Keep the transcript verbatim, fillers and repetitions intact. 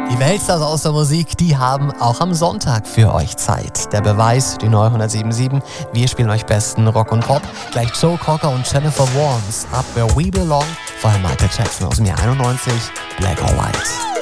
Die Weltstars aus der Musik, die haben auch am Sonntag für euch Zeit. Der Beweis, die neue hundertsieben Komma sieben. Wir spielen euch besten Rock und Pop. Gleich Joe Cocker und Jennifer Warnes, Up Where We Belong. Vorher Michael Jackson aus dem Jahr einundneunzig, Black or White.